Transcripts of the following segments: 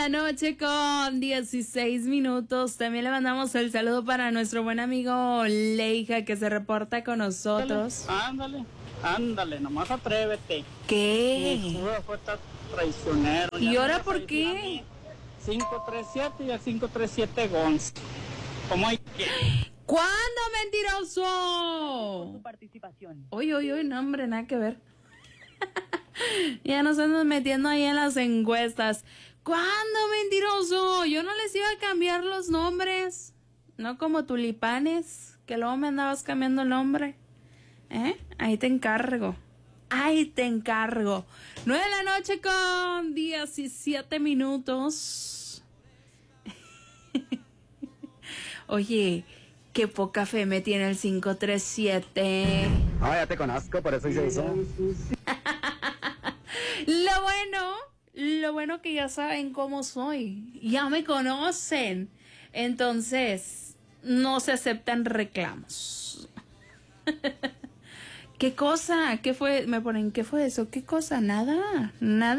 la noche con 16 minutos. También le mandamos el saludo para nuestro buen amigo Leija, que se reporta con nosotros. Ándale, nomás atrévete. ¿Qué? Mi esposa fue tan traicionero. ¿Y ahora por qué? 537 y a 537 Gons. ¿Cómo hay que? ¿Cuándo, mentiroso? Por tu participación. Uy, no, hombre, nada que ver. Ya nos andan metiendo ahí en las encuestas. ¿Cuándo, mentiroso? Yo no les iba a cambiar los nombres. No como tulipanes, que luego me andabas cambiando el nombre. Ahí te encargo. 9 de la noche con 17 minutos. Oye, qué poca fe me tiene el 537. Ah, ya te conozco, por eso hice eso. Lo bueno que ya saben cómo soy. Ya me conocen. Entonces, no se aceptan reclamos. ¿Qué cosa? ¿Qué fue? Me ponen, ¿qué fue eso? ¿Qué cosa? Nada.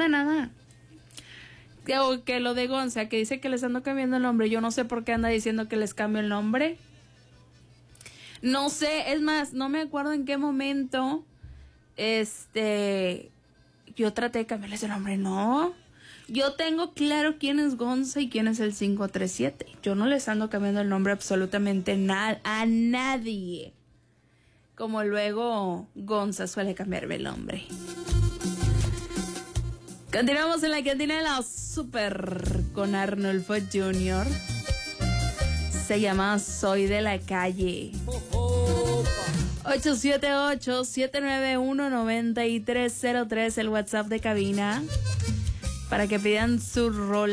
Que lo de Gonza, que dice que les ando cambiando el nombre. Yo no sé por qué anda diciendo que les cambio el nombre. No sé, es más, no me acuerdo en qué momento yo traté de cambiarles el nombre. No, yo tengo claro quién es Gonza y quién es el 537. Yo no les ando cambiando el nombre absolutamente a nadie, como luego Gonza suele cambiarme el nombre. Continuamos en la cantina de la Super con Arnulfo Jr. Se llama Soy de la Calle. 878-791-9303, el WhatsApp de cabina, para que pidan su rol.